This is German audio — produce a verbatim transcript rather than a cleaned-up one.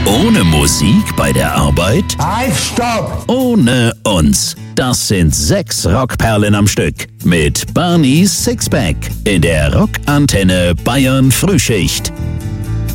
Ohne Musik bei der Arbeit? Halt, stopp! Ohne uns. Das sind sechs Rockperlen am Stück mit Barneys Sixpack in der Rockantenne Bayern Frühschicht.